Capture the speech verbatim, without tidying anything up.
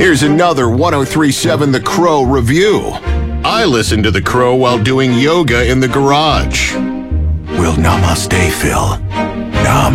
Here's another one oh three point seven The Crow review. I listen to The Crow while doing yoga in the garage. Well, namaste, Phil. Nam.